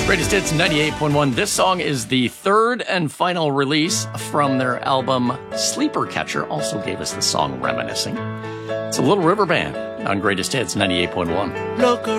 Greatest Hits 98.1. This song is the third and final release from their album Sleeper Catcher. Also gave us the song Reminiscing. It's a Little River Band on Greatest Hits 98.1.